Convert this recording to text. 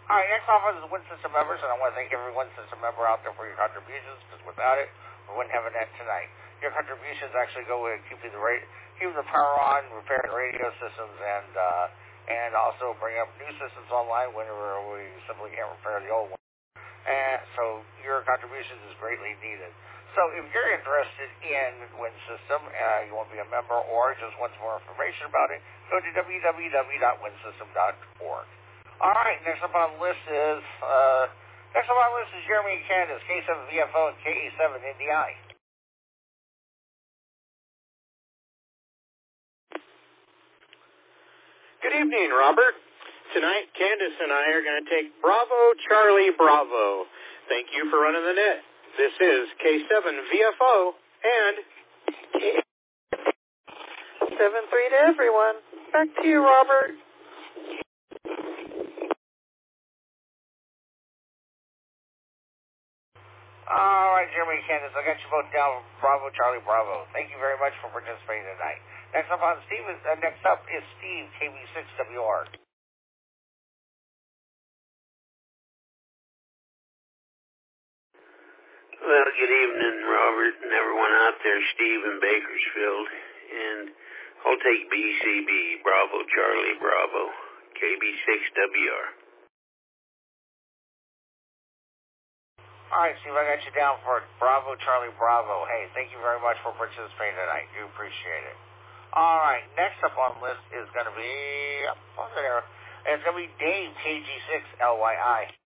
All right, next off is the Win System members, and I want to thank every Win System member out there for your contributions, because without it, we wouldn't have a net tonight. Your contributions actually go with keeping the power on, repairing radio systems, and also bring up new systems online whenever we simply can't repair the old one. And so your contributions is greatly needed. So if you're interested in Win System, you want to be a member or just want some more information about it, go to www.winsystem.org. All right, next up on the list is Jeremy Candace, K7VFO and KA7NDI. Good evening, Robert. Tonight, Candace and I are going to take Bravo, Charlie, Bravo. Thank you for running the net. This is K7VFO and K73 to everyone. Back to you, Robert. All right, Jeremy Candace, I got you both down. Bravo, Charlie, Bravo. Thank you very much for participating tonight. Next up is Steve, KB6WR. Well, good evening, Robert, and everyone out there. Steve in Bakersfield, and I'll take BCB, Bravo, Charlie, Bravo, KB6WR. All right, Steve, I got you down for Bravo, Charlie, Bravo. Hey, thank you very much for participating tonight. Do appreciate it. All right, next up on the list is going to be, it's going to be Dave, KG6LYI.